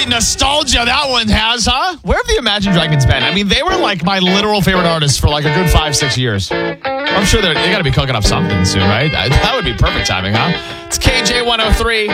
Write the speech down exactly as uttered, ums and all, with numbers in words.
the nostalgia that one has, huh? Where have the Imagine Dragons been? I mean, they were like my literal favorite artists for like a good five, six years. I'm sure they got to be cooking up something soon, right? That would be perfect timing, huh? It's K J one oh three.